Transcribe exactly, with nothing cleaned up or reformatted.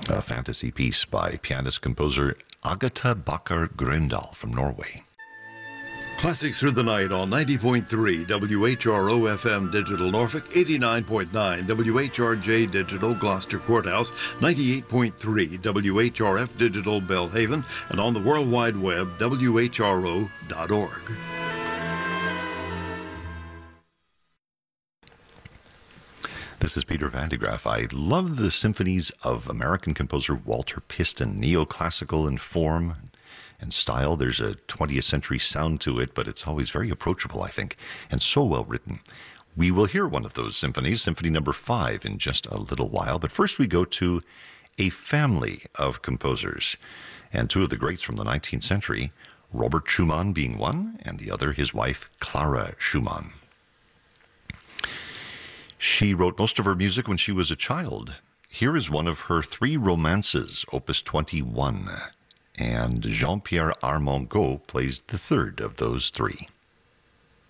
A fantasy piece by pianist-composer Agatha Bakker Grøndahl from Norway. Classics Through the Night on ninety point three W H R O F M Digital Norfolk, eighty-nine point nine W H R J Digital Gloucester Courthouse, ninety-eight point three W H R F Digital Belhaven, and on the World Wide Web, W H R O dot org. This is Peter Van de Graaff. I love the symphonies of American composer Walter Piston, neoclassical in form and style. There's a twentieth century sound to it, but it's always very approachable, I think, and so well written. We will hear one of those symphonies, Symphony Number Five, in just a little while. But first we go to a family of composers, and two of the greats from the nineteenth century, Robert Schumann being one, and the other his wife, Clara Schumann. She wrote most of her music when she was a child. Here is one of her three romances, Opus twenty-one. And Jean-Pierre Armengaud plays the third of those three.